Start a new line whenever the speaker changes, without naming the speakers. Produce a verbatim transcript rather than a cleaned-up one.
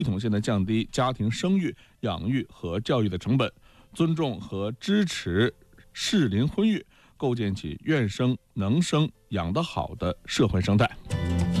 系统性的降低家庭生育、养育和教育的成本，尊重和支持适龄婚育，构建起愿生能生养得好的社会生态。